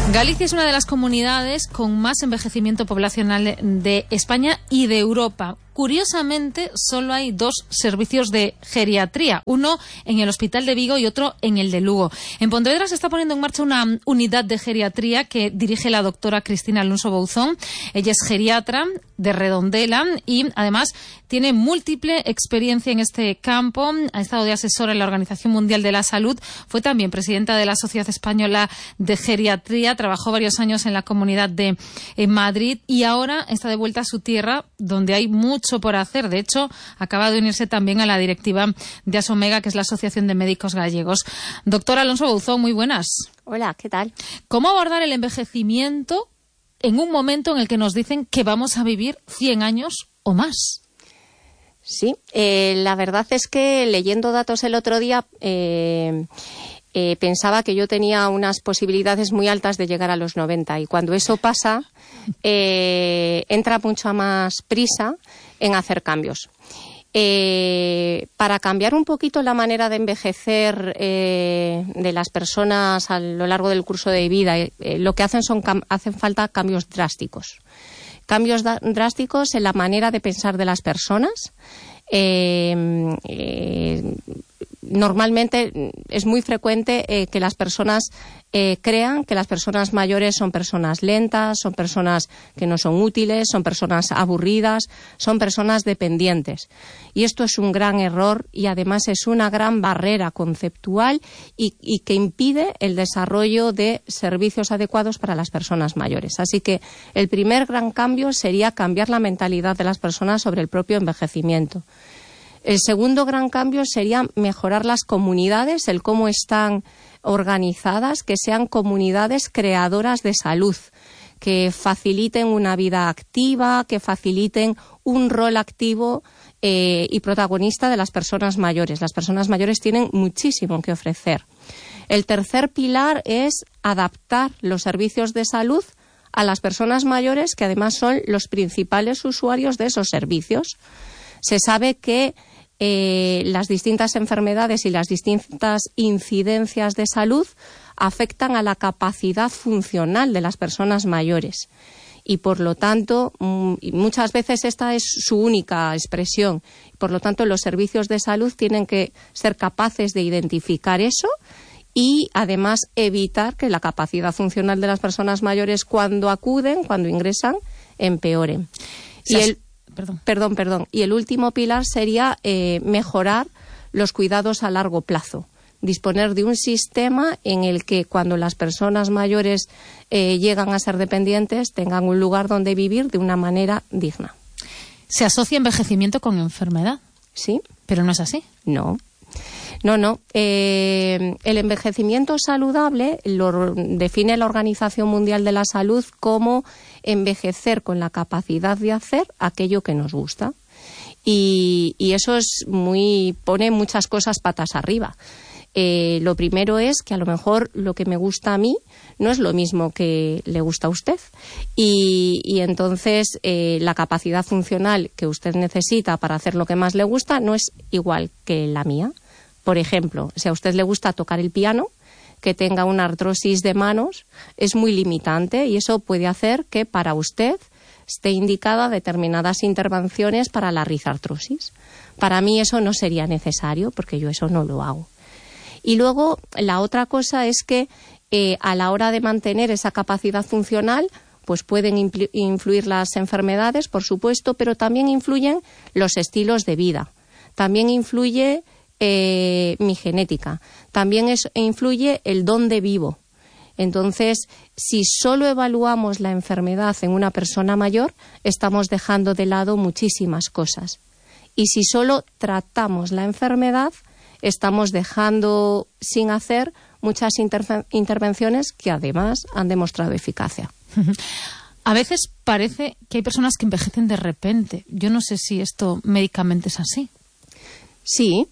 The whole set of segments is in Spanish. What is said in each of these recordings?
Galicia es una de las comunidades con más envejecimiento poblacional de España y de Europa. Curiosamente, solo hay 2 servicios de geriatría, uno en el Hospital de Vigo y otro en el de Lugo. En Pontevedra se está poniendo en marcha una unidad de geriatría que dirige la doctora Cristina Alonso Bouzón. Ella es geriatra de Redondela y además tiene múltiple experiencia en este campo. Ha estado de asesora en la Organización Mundial de la Salud, fue también presidenta de la Sociedad Española de Geriatría, trabajó varios años en la Comunidad de Madrid y ahora está de vuelta a su tierra, donde hay mucho por hacer. De hecho, acaba de unirse también a la directiva de ASOMEGA, que es la Asociación de Médicos Gallegos. Doctora Alonso Bouzón, muy buenas. Hola, ¿qué tal? ¿Cómo abordar el envejecimiento en un momento en el que nos dicen que vamos a vivir 100 años o más? Sí, la verdad es que leyendo datos el otro día pensaba que yo tenía unas posibilidades muy altas de llegar a los 90 y cuando eso pasa entra mucha más prisa en hacer cambios. Para cambiar un poquito la manera de envejecer de las personas a lo largo del curso de vida, lo que hacen falta cambios drásticos. Cambios drásticos en la manera de pensar de las personas. Normalmente es muy frecuente que las personas crean que las personas mayores son personas lentas, son personas que no son útiles, son personas aburridas, son personas dependientes. Y esto es un gran error y además es una gran barrera conceptual y que impide el desarrollo de servicios adecuados para las personas mayores. Así que el primer gran cambio sería cambiar la mentalidad de las personas sobre el propio envejecimiento. El segundo gran cambio sería mejorar las comunidades, el cómo están organizadas, que sean comunidades creadoras de salud, que faciliten una vida activa, que faciliten un rol activo y protagonista de las personas mayores. Las personas mayores tienen muchísimo que ofrecer. El tercer pilar es adaptar los servicios de salud a las personas mayores, que además son los principales usuarios de esos servicios. Se sabe que las distintas enfermedades y las distintas incidencias de salud afectan a la capacidad funcional de las personas mayores y por lo tanto muchas veces esta es su única expresión. Por lo tanto, los servicios de salud tienen que ser capaces de identificar eso y además evitar que la capacidad funcional de las personas mayores cuando ingresan, empeoren. Y el último pilar sería mejorar los cuidados a largo plazo. Disponer de un sistema en el que cuando las personas mayores llegan a ser dependientes tengan un lugar donde vivir de una manera digna. ¿Se asocia envejecimiento con enfermedad? Sí. ¿Pero no es así? No. El envejecimiento saludable lo define la Organización Mundial de la Salud como envejecer con la capacidad de hacer aquello que nos gusta. Y eso pone muchas cosas patas arriba. Lo primero es que a lo mejor lo que me gusta a mí no es lo mismo que le gusta a usted y entonces la capacidad funcional que usted necesita para hacer lo que más le gusta no es igual que la mía. Por ejemplo, si a usted le gusta tocar el piano, que tenga una artrosis de manos es muy limitante y eso puede hacer que para usted esté indicada determinadas intervenciones para la artrosis. Para mí eso no sería necesario porque yo eso no lo hago. Y luego la otra cosa es que a la hora de mantener esa capacidad funcional pues pueden influir las enfermedades, por supuesto, pero también influyen los estilos de vida. También influye mi genética. También influye el dónde vivo. Entonces, si solo evaluamos la enfermedad en una persona mayor, estamos dejando de lado muchísimas cosas. Y si solo tratamos la enfermedad, estamos dejando sin hacer muchas intervenciones que además han demostrado eficacia. A veces parece que hay personas que envejecen de repente. Yo no sé si esto médicamente es así. Sí.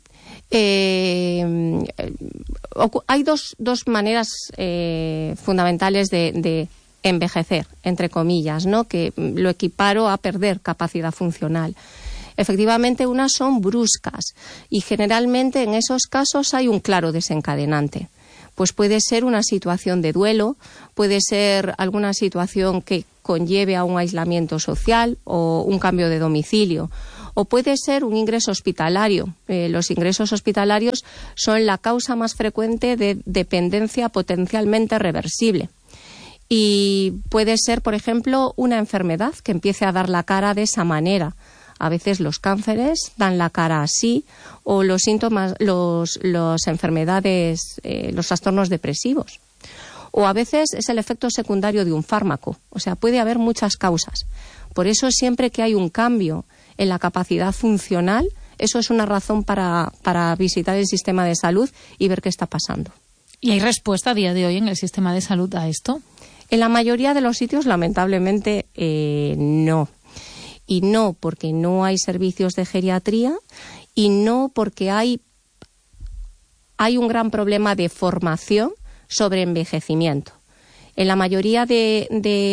Hay dos maneras fundamentales de envejecer, entre comillas, ¿no? Que lo equiparo a perder capacidad funcional. Efectivamente, unas son bruscas y generalmente en esos casos hay un claro desencadenante. Pues puede ser una situación de duelo, puede ser alguna situación que conlleve a un aislamiento social o un cambio de domicilio, o puede ser un ingreso hospitalario. Los ingresos hospitalarios son la causa más frecuente de dependencia potencialmente reversible. Y puede ser, por ejemplo, una enfermedad que empiece a dar la cara de esa manera. A veces los cánceres dan la cara así, o los síntomas, las enfermedades, los trastornos depresivos. O a veces es el efecto secundario de un fármaco. O sea, puede haber muchas causas. Por eso, siempre que hay un cambio en la capacidad funcional, eso es una razón para visitar el sistema de salud y ver qué está pasando. ¿Y hay respuesta a día de hoy en el sistema de salud a esto? En la mayoría de los sitios, lamentablemente, no. Y no porque no hay servicios de geriatría, y no porque hay un gran problema de formación sobre envejecimiento. En la mayoría de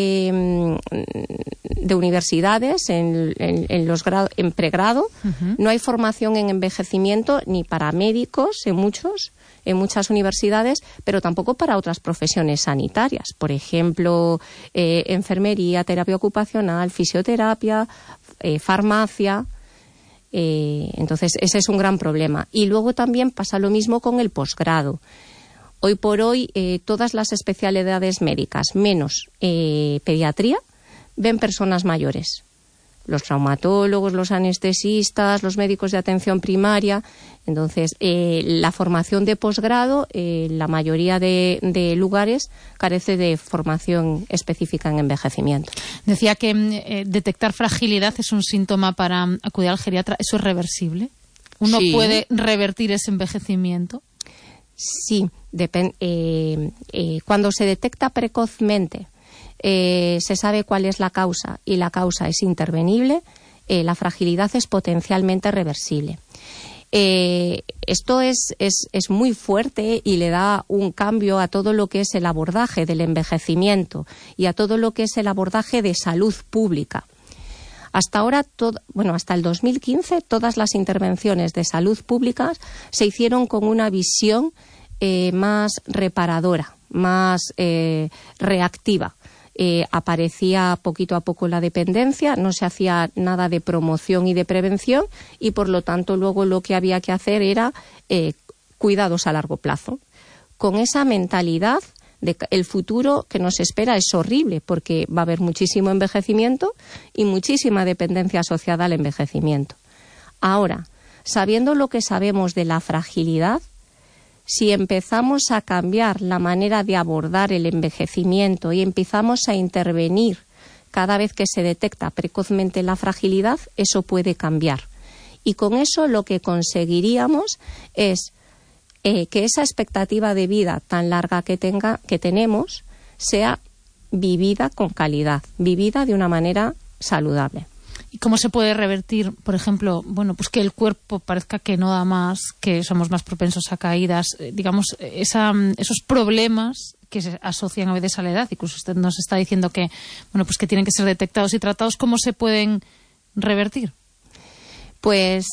universidades, en pregrado, no hay formación en envejecimiento ni para médicos en muchas universidades, pero tampoco para otras profesiones sanitarias. Por ejemplo, enfermería, terapia ocupacional, fisioterapia, farmacia. Entonces, ese es un gran problema. Y luego también pasa lo mismo con el posgrado. Hoy por hoy, todas las especialidades médicas, menos pediatría, ven personas mayores. Los traumatólogos, los anestesistas, los médicos de atención primaria. Entonces, la formación de posgrado, la mayoría de lugares carece de formación específica en envejecimiento. Decía que detectar fragilidad es un síntoma para acudir al geriatra. ¿Eso es reversible? ¿Uno puede revertir ese envejecimiento? Sí, cuando se detecta precozmente, se sabe cuál es la causa y la causa es intervenible, la fragilidad es potencialmente reversible. Esto es muy fuerte y le da un cambio a todo lo que es el abordaje del envejecimiento y a todo lo que es el abordaje de salud pública. Hasta ahora, hasta el 2015, todas las intervenciones de salud pública se hicieron con una visión más reparadora, más reactiva. Aparecía poquito a poco la dependencia, no se hacía nada de promoción y de prevención, y por lo tanto luego lo que había que hacer era cuidados a largo plazo. Con esa mentalidad, el futuro que nos espera es horrible, porque va a haber muchísimo envejecimiento y muchísima dependencia asociada al envejecimiento. Ahora, sabiendo lo que sabemos de la fragilidad, si empezamos a cambiar la manera de abordar el envejecimiento y empezamos a intervenir cada vez que se detecta precozmente la fragilidad, eso puede cambiar. Y con eso lo que conseguiríamos es que esa expectativa de vida tan larga que tenemos sea vivida con calidad, vivida de una manera saludable. ¿Y cómo se puede revertir, por ejemplo, pues que el cuerpo parezca que no da más, que somos más propensos a caídas, esos problemas que se asocian a veces a la edad? Incluso usted nos está diciendo que, pues que tienen que ser detectados y tratados. ¿Cómo se pueden revertir? Pues,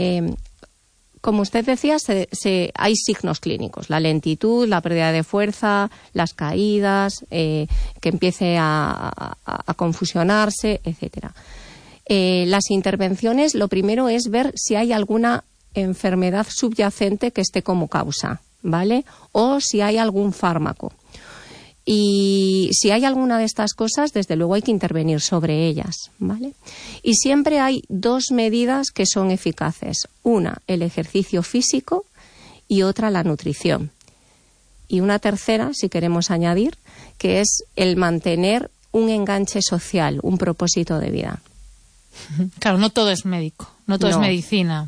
como usted decía, hay signos clínicos: la lentitud, la pérdida de fuerza, las caídas, que empiece a confusionarse, etcétera. Las intervenciones, lo primero es ver si hay alguna enfermedad subyacente que esté como causa, ¿vale? O si hay algún fármaco. Y si hay alguna de estas cosas, desde luego hay que intervenir sobre ellas, ¿vale? Y siempre hay dos medidas que son eficaces. Una, el ejercicio físico, y otra, la nutrición. Y una tercera, si queremos añadir, que es el mantener un enganche social, un propósito de vida. Claro, no todo es médico, no todo es medicina.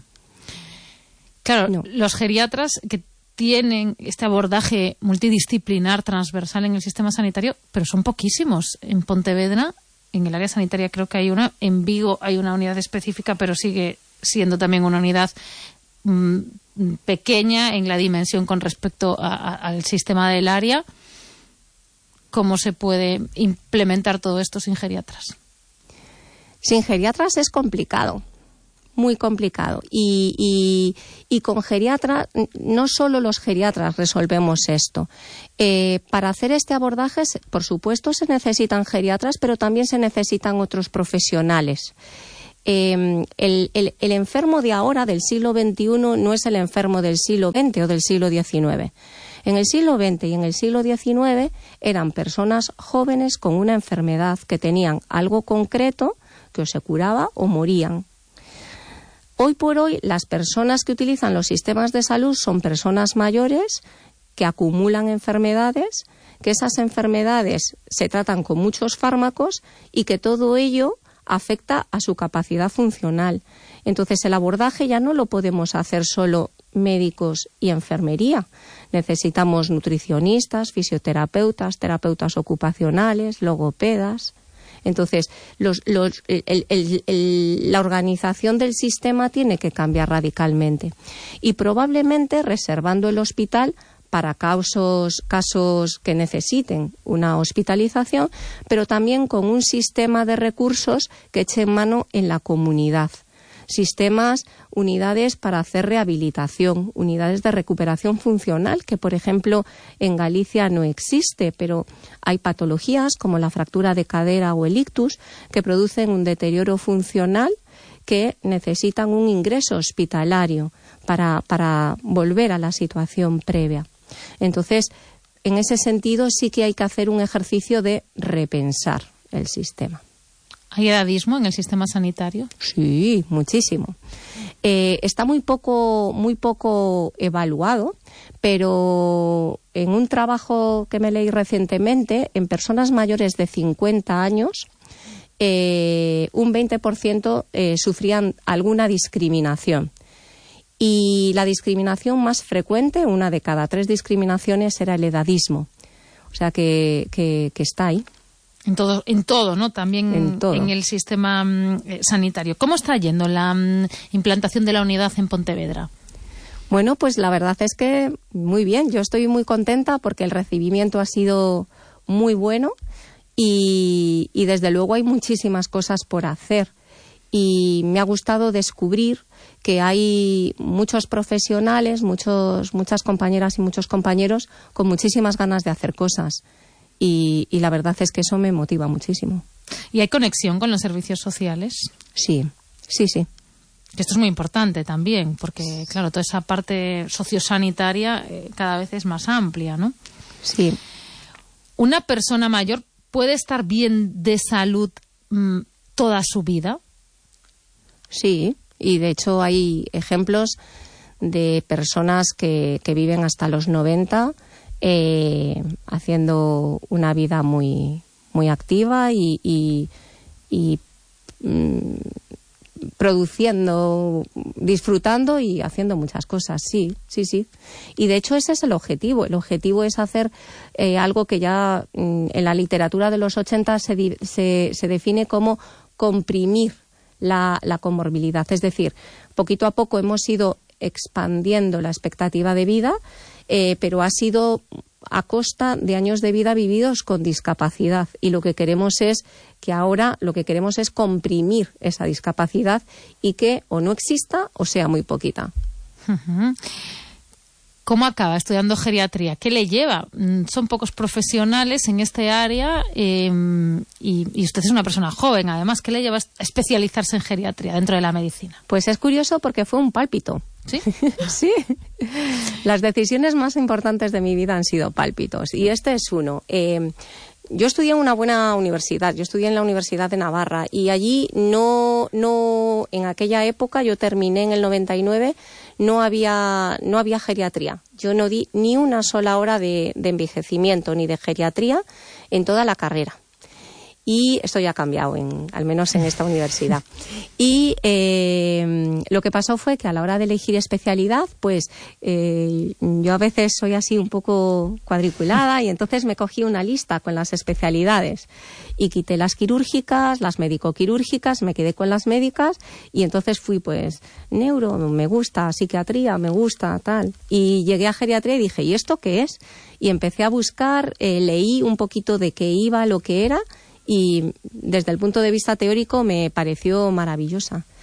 Claro, los geriatras que tienen este abordaje multidisciplinar, transversal en el sistema sanitario, pero son poquísimos. En Pontevedra, en el área sanitaria, creo que hay una. En Vigo hay una unidad específica, pero sigue siendo también una unidad pequeña en la dimensión con respecto al sistema del área. ¿Cómo se puede implementar todo esto sin geriatras? Sin geriatras es complicado, muy complicado. Y con geriatras, no solo los geriatras resolvemos esto. Para hacer este abordaje, por supuesto, se necesitan geriatras, pero también se necesitan otros profesionales. El enfermo de ahora, del siglo XXI, no es el enfermo del siglo XX o del siglo XIX. En el siglo XX y en el siglo XIX eran personas jóvenes con una enfermedad que tenían algo concreto que o se curaba o morían. Hoy por hoy, las personas que utilizan los sistemas de salud son personas mayores que acumulan enfermedades, que esas enfermedades se tratan con muchos fármacos y que todo ello afecta a su capacidad funcional. Entonces, el abordaje ya no lo podemos hacer solo médicos y enfermería. Necesitamos nutricionistas, fisioterapeutas, terapeutas ocupacionales, logopedas. Entonces, la organización del sistema tiene que cambiar radicalmente. Y probablemente reservando el hospital para casos que necesiten una hospitalización, pero también con un sistema de recursos que eche mano en la comunidad. Sistemas, unidades para hacer rehabilitación, unidades de recuperación funcional, que por ejemplo en Galicia no existe, pero hay patologías como la fractura de cadera o el ictus que producen un deterioro funcional que necesitan un ingreso hospitalario para volver a la situación previa. Entonces, en ese sentido sí que hay que hacer un ejercicio de repensar el sistema. ¿Hay edadismo en el sistema sanitario? Sí, muchísimo. Está muy poco evaluado, pero en un trabajo que me leí recientemente, en personas mayores de 50 años, un 20% sufrían alguna discriminación. Y la discriminación más frecuente, una de cada 3 discriminaciones, era el edadismo. O sea que está ahí. En todo, ¿no? También en todo. En el sistema sanitario. ¿Cómo está yendo la implantación de la unidad en Pontevedra? Bueno, pues la verdad es que muy bien. Yo estoy muy contenta porque el recibimiento ha sido muy bueno y desde luego hay muchísimas cosas por hacer. Y me ha gustado descubrir que hay muchos profesionales, muchas compañeras y muchos compañeros con muchísimas ganas de hacer cosas. Y la verdad es que eso me motiva muchísimo. ¿Y hay conexión con los servicios sociales? Sí. Esto es muy importante también, porque claro, toda esa parte sociosanitaria cada vez es más amplia, ¿no? Sí. ¿Una persona mayor puede estar bien de salud toda su vida? Sí, y de hecho hay ejemplos de personas que viven hasta los 90 haciendo una vida muy, muy activa y produciendo, disfrutando y haciendo muchas cosas, sí. Y de hecho ese es el objetivo. El objetivo es hacer algo que ya en la literatura de los 80 se define como comprimir la comorbilidad. Es decir, poquito a poco hemos ido expandiendo la expectativa de vida, pero ha sido a costa de años de vida vividos con discapacidad. Y lo que queremos es comprimir esa discapacidad y que o no exista o sea muy poquita. Uh-huh. ¿Cómo acaba estudiando geriatría? ¿Qué le lleva? Son pocos profesionales en este área y usted es una persona joven, además. ¿Qué le lleva a especializarse en geriatría dentro de la medicina? Pues es curioso porque fue un pálpito. ¿Sí? Sí. Las decisiones más importantes de mi vida han sido pálpitos y este es uno. Yo estudié en una buena universidad, yo estudié en la Universidad de Navarra y allí no en aquella época, yo terminé en el 99, no había geriatría. Yo no di ni una sola hora de envejecimiento ni de geriatría en toda la carrera. Y esto ya ha cambiado, al menos en esta universidad. Y lo que pasó fue que a la hora de elegir especialidad, pues yo a veces soy así un poco cuadriculada y entonces me cogí una lista con las especialidades y quité las quirúrgicas, las médico-quirúrgicas, me quedé con las médicas y entonces fui pues neuro, me gusta, psiquiatría, me gusta, tal. Y llegué a geriatría y dije, ¿y esto qué es? Y empecé a buscar, leí un poquito de qué iba, lo que era. Y desde el punto de vista teórico me pareció maravillosa.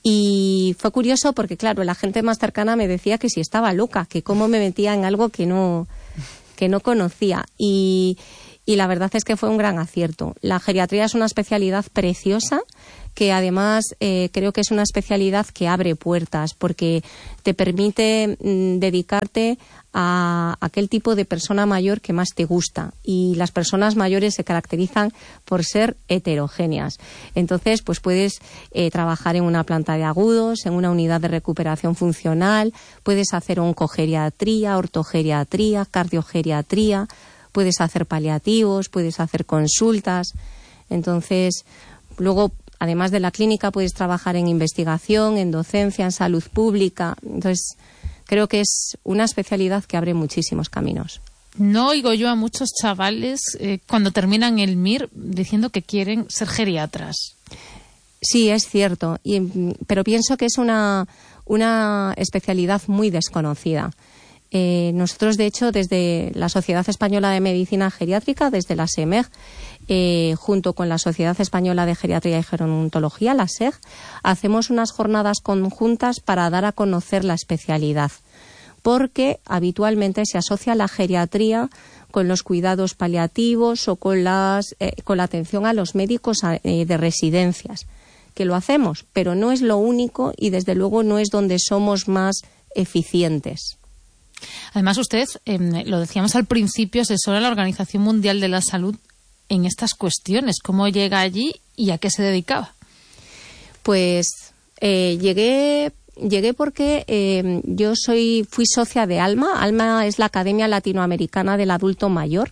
Y fue curioso porque, claro, la gente más cercana me decía que si estaba loca, que cómo me metía en algo que no conocía. Y la verdad es que fue un gran acierto. La geriatría es una especialidad preciosa, que además creo que es una especialidad que abre puertas, porque te permite dedicarte a aquel tipo de persona mayor que más te gusta, y las personas mayores se caracterizan por ser heterogéneas. Entonces, pues puedes trabajar en una planta de agudos, en una unidad de recuperación funcional, puedes hacer oncogeriatría, ortogeriatría, cardiogeriatría, puedes hacer paliativos, puedes hacer consultas. Entonces, luego, además de la clínica, puedes trabajar en investigación, en docencia, en salud pública. Entonces, creo que es una especialidad que abre muchísimos caminos. No oigo yo a muchos chavales cuando terminan el MIR diciendo que quieren ser geriatras. Sí, es cierto, pero pienso que es una especialidad muy desconocida. Nosotros, de hecho, desde la Sociedad Española de Medicina Geriátrica, desde la SEMEG, junto con la Sociedad Española de Geriatría y Gerontología, la SEG, hacemos unas jornadas conjuntas para dar a conocer la especialidad, porque habitualmente se asocia la geriatría con los cuidados paliativos o con la atención a los médicos de residencias, que lo hacemos, pero no es lo único y desde luego no es donde somos más eficientes. Además, usted, lo decíamos al principio, asesora a la Organización Mundial de la Salud en estas cuestiones. ¿Cómo llega allí y a qué se dedicaba? Pues llegué porque yo fui socia de ALMA. ALMA es la Academia Latinoamericana del Adulto Mayor,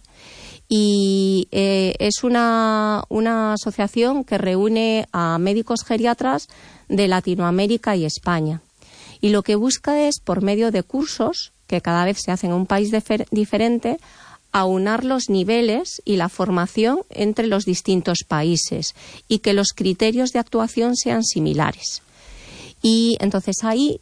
y es una asociación que reúne a médicos geriatras de Latinoamérica y España. Y lo que busca es, por medio de cursos que cada vez se hacen en un país diferente, aunar los niveles y la formación entre los distintos países y que los criterios de actuación sean similares. Y entonces ahí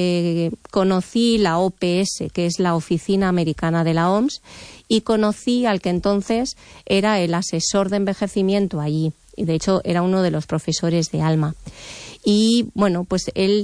conocí la OPS, que es la Oficina Americana de la OMS, y conocí al que entonces era el asesor de envejecimiento allí. Y de hecho era uno de los profesores de ALMA. Y bueno, pues él,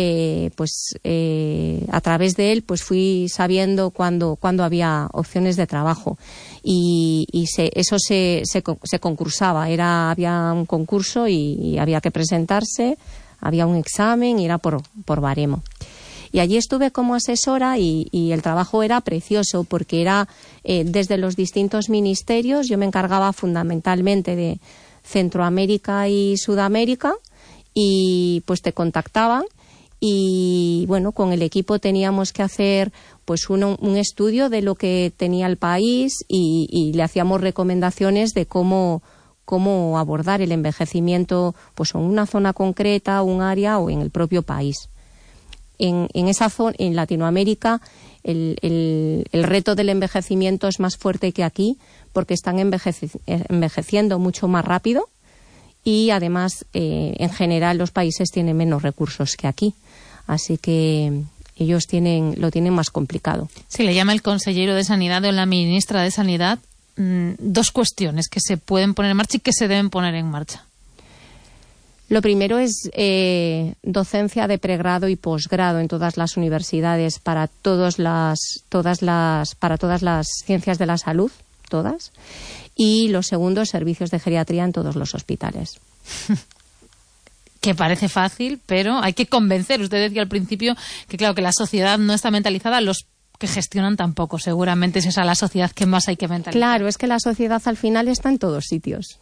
a través de él, pues fui sabiendo cuándo había opciones de trabajo, y eso se concursaba. Había un concurso y había que presentarse, había un examen y era por baremo. Y allí estuve como asesora y el trabajo era precioso porque era desde los distintos ministerios. Yo me encargaba fundamentalmente de Centroamérica y Sudamérica, y pues te contactaban y bueno, con el equipo teníamos que hacer pues un estudio de lo que tenía el país y le hacíamos recomendaciones de cómo abordar el envejecimiento pues en una zona concreta, un área o en el propio país. En esa zona, en Latinoamérica, el reto del envejecimiento es más fuerte que aquí, porque están envejeciendo mucho más rápido. Y además, en general, los países tienen menos recursos que aquí. Así que ellos lo tienen más complicado. Si le llama el consejero de Sanidad o la ministra de Sanidad, dos cuestiones que se pueden poner en marcha y que se deben poner en marcha. Lo primero es docencia de pregrado y posgrado en todas las universidades para todas las ciencias de la salud, todas. Y lo segundo, servicios de geriatría en todos los hospitales. Que parece fácil, pero hay que convencer. Usted decía al principio que claro, que la sociedad no está mentalizada, los que gestionan tampoco. Seguramente es esa la sociedad que más hay que mentalizar. Claro, es que la sociedad al final está en todos sitios.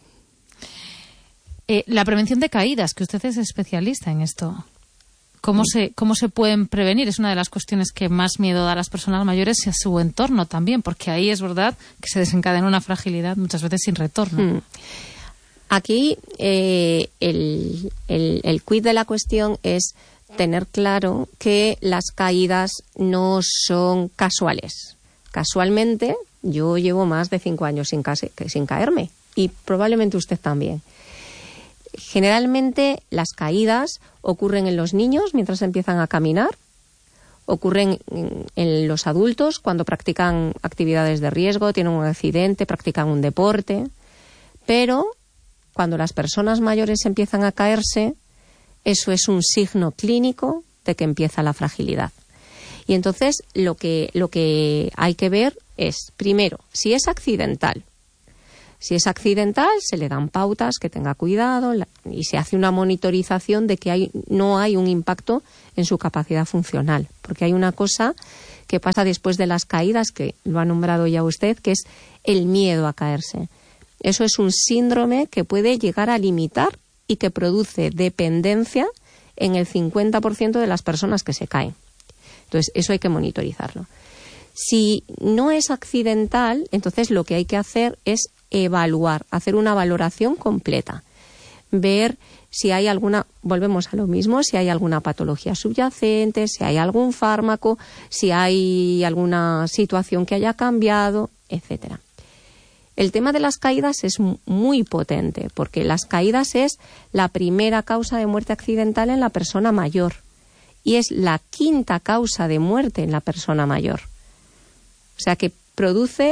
La prevención de caídas, que usted es especialista en esto. ¿Cómo se pueden prevenir? Es una de las cuestiones que más miedo da a las personas mayores y a su entorno también, porque ahí es verdad que se desencadena una fragilidad muchas veces sin retorno. Aquí el quid de la cuestión es tener claro que las caídas no son casuales. Casualmente, yo llevo más de 5 años sin caerme, y probablemente usted también. Generalmente las caídas ocurren en los niños mientras empiezan a caminar, ocurren en los adultos cuando practican actividades de riesgo, tienen un accidente, practican un deporte, pero cuando las personas mayores empiezan a caerse, eso es un signo clínico de que empieza la fragilidad. Y entonces lo que hay que ver es, primero, si es accidental. Si es accidental, se le dan pautas que tenga cuidado y se hace una monitorización de que no hay un impacto en su capacidad funcional. Porque hay una cosa que pasa después de las caídas, que lo ha nombrado ya usted, que es el miedo a caerse. Eso es un síndrome que puede llegar a limitar y que produce dependencia en el 50% de las personas que se caen. Entonces, eso hay que monitorizarlo. Si no es accidental, entonces lo que hay que hacer es evaluar, hacer una valoración completa, ver si hay volvemos a lo mismo, si hay alguna patología subyacente, si hay algún fármaco, si hay alguna situación que haya cambiado, etcétera. El tema de las caídas es muy potente, porque las caídas es la primera causa de muerte accidental en la persona mayor y es la quinta causa de muerte en la persona mayor. O sea que produce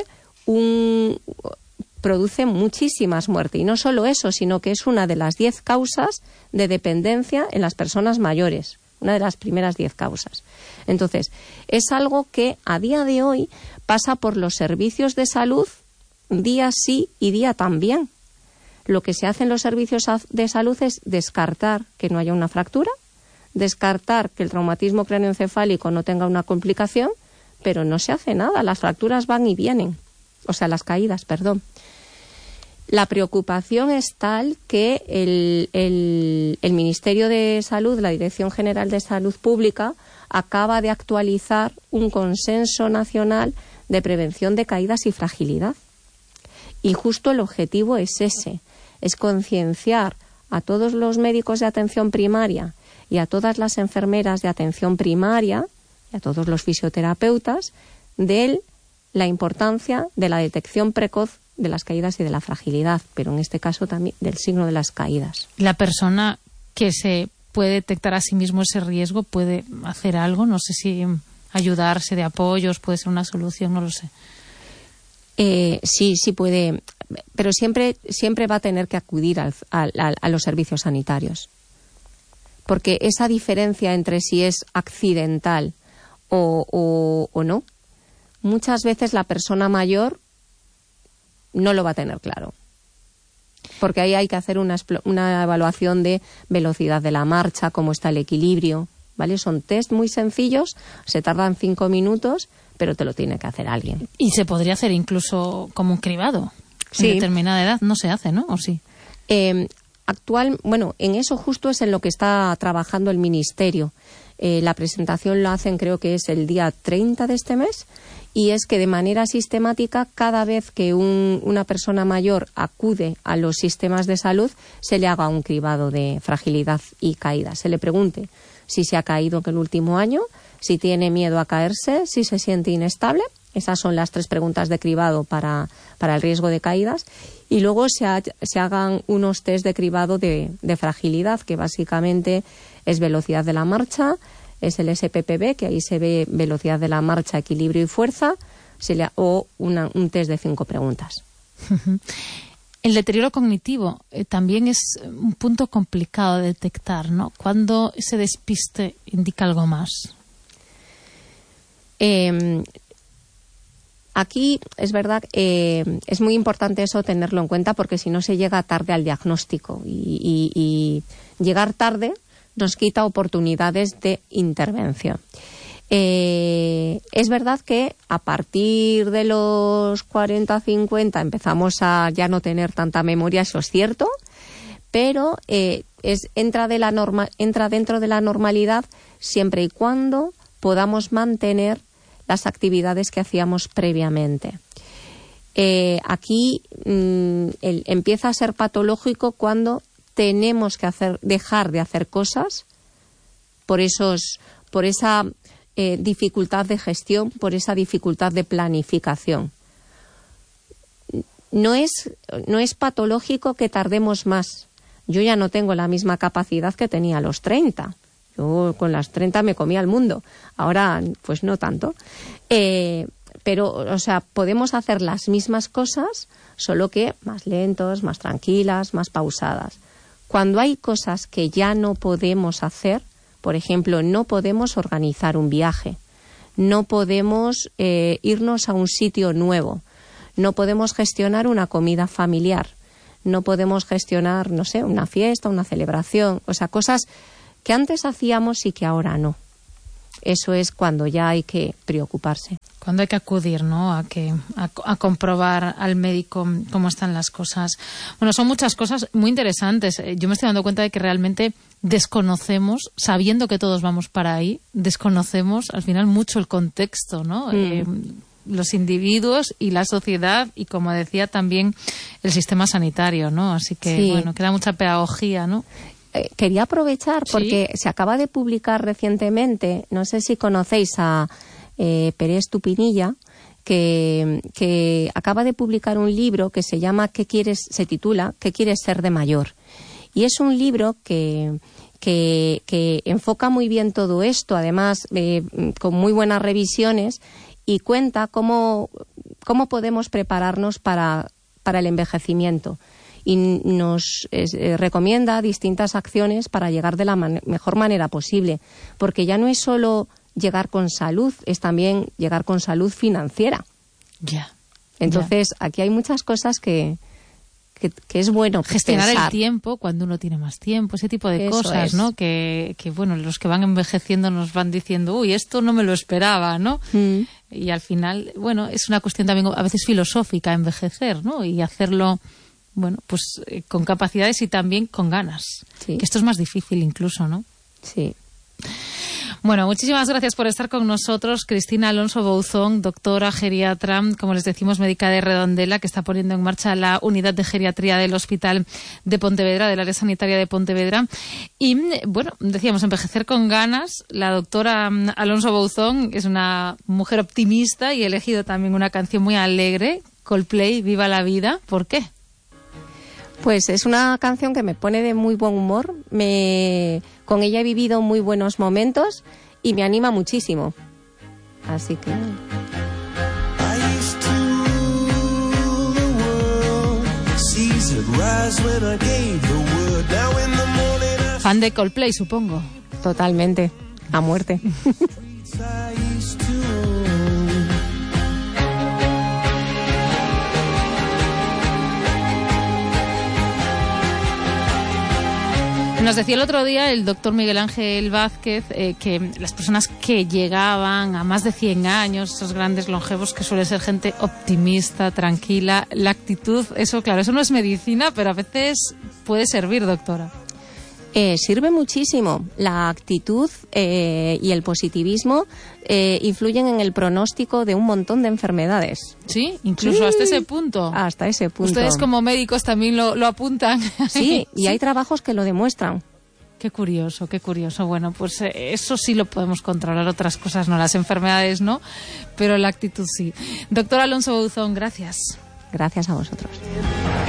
muchísimas muertes. Y no solo eso, sino que es una de las 10 causas de dependencia en las personas mayores. Una de las primeras 10 causas. Entonces, es algo que a día de hoy pasa por los servicios de salud día sí y día también. Lo que se hace en los servicios de salud es descartar que no haya una fractura, descartar que el traumatismo craneoencefálico no tenga una complicación, pero no se hace nada. Las fracturas van y vienen. O sea, las caídas, perdón. La preocupación es tal que el Ministerio de Salud, la Dirección General de Salud Pública, acaba de actualizar un consenso nacional de prevención de caídas y fragilidad. Y justo el objetivo es ese, es concienciar a todos los médicos de atención primaria y a todas las enfermeras de atención primaria y a todos los fisioterapeutas de la importancia de la detección precoz de las caídas y de la fragilidad, pero en este caso también del signo de las caídas. La persona que se puede detectar a sí mismo ese riesgo puede hacer algo, no sé si ayudarse de apoyos puede ser una solución, no lo sé. Sí puede, pero siempre va a tener que acudir a los servicios sanitarios, porque esa diferencia entre si es accidental o no, muchas veces la persona mayor no lo va a tener claro, porque ahí hay que hacer una evaluación de velocidad de la marcha, cómo está el equilibrio, ¿vale? Son test muy sencillos, se tardan 5 minutos, pero te lo tiene que hacer alguien. Y se podría hacer incluso como un cribado. Sí. En determinada edad no se hace, ¿no? ¿O sí? En eso justo es en lo que está trabajando el Ministerio. La presentación la hacen, creo que es el día 30 de este mes, y es que de manera sistemática, cada vez que una persona mayor acude a los sistemas de salud, se le haga un cribado de fragilidad y caída. Se le pregunte si se ha caído en el último año, si tiene miedo a caerse, si se siente inestable. Esas son las 3 preguntas de cribado para el riesgo de caídas. Y luego se hagan unos test de cribado de fragilidad, que básicamente es velocidad de la marcha, es el SPPB, que ahí se ve velocidad de la marcha, equilibrio y fuerza, o un test de 5 preguntas. El deterioro cognitivo también es un punto complicado de detectar, ¿no? ¿Cuándo ese despiste indica algo más? Aquí es verdad, es muy importante eso tenerlo en cuenta, porque si no se llega tarde al diagnóstico y llegar tarde nos quita oportunidades de intervención. Es verdad que a partir de los 40, 50 empezamos a ya no tener tanta memoria, eso es cierto, pero entra dentro de la normalidad siempre y cuando podamos mantener las actividades que hacíamos previamente. Aquí empieza a ser patológico cuando tenemos que dejar de hacer cosas por esa dificultad de gestión, por esa dificultad de planificación. No es patológico que tardemos más. Yo ya no tengo la misma capacidad que tenía a los 30. Yo con las 30 me comía el mundo. Ahora, pues no tanto. Pero, o sea, podemos hacer las mismas cosas, solo que más lentos, más tranquilas, más pausadas. Cuando hay cosas que ya no podemos hacer, por ejemplo, no podemos organizar un viaje, no podemos irnos a un sitio nuevo, no podemos gestionar una comida familiar, no podemos gestionar, no sé, una fiesta, una celebración, o sea, cosas que antes hacíamos y que ahora no. Eso es cuando ya hay que preocuparse. Cuando hay que acudir, ¿no? A comprobar al médico cómo están las cosas. Bueno, son muchas cosas muy interesantes. Yo me estoy dando cuenta de que realmente desconocemos, sabiendo que todos vamos para ahí, desconocemos al final mucho el contexto, ¿no? Los individuos y la sociedad y, como decía, también el sistema sanitario, ¿no? Así que, sí, bueno, queda mucha pedagogía, ¿no? Quería aprovechar porque se acaba de publicar recientemente, no sé si conocéis a Pérez Tupinilla, que acaba de publicar un libro que se llama se titula ¿Qué quieres ser de mayor? Y es un libro que enfoca muy bien todo esto, además con muy buenas revisiones, y cuenta cómo podemos prepararnos para el envejecimiento. Y nos recomienda distintas acciones para llegar de la mejor manera posible, porque ya no es solo llegar con salud, es también llegar con salud financiera. Ya. Entonces, aquí hay muchas cosas que es bueno gestionar pensar. El tiempo cuando uno tiene más tiempo, ese tipo de cosas, ¿no? Que bueno, los que van envejeciendo nos van diciendo, uy, esto no me lo esperaba, ¿no? Y al final, bueno, es una cuestión también a veces filosófica envejecer, ¿no? Y hacerlo, bueno, pues con capacidades y también con ganas. Sí. Que esto es más difícil incluso, ¿no? Sí. Bueno, muchísimas gracias por estar con nosotros. Cristina Alonso Bouzón, doctora geriatra, como les decimos, médica de Redondela, que está poniendo en marcha la unidad de geriatría del Hospital de Pontevedra, del área sanitaria de Pontevedra. Y, bueno, decíamos, envejecer con ganas. La doctora Alonso Bouzón es una mujer optimista y ha elegido también una canción muy alegre, Coldplay, Viva la Vida. ¿Por qué? Pues es una canción que me pone de muy buen humor, con ella he vivido muy buenos momentos y me anima muchísimo. Así que... Fan de Coldplay, supongo. Totalmente, a muerte. Nos decía el otro día el doctor Miguel Ángel Vázquez que las personas que llegaban a más de 100 años, esos grandes longevos, que suele ser gente optimista, tranquila, la actitud, eso claro, eso no es medicina, pero a veces puede servir, doctora. Sirve muchísimo. La actitud y el positivismo influyen en el pronóstico de un montón de enfermedades. ¿Sí? Incluso hasta ese punto. Hasta ese punto. Ustedes como médicos también lo apuntan. Sí, y hay trabajos que lo demuestran. Qué curioso, qué curioso. Bueno, pues eso sí lo podemos controlar, otras cosas no, las enfermedades no, pero la actitud sí. Doctor Alonso Bouzón, gracias. Gracias a vosotros.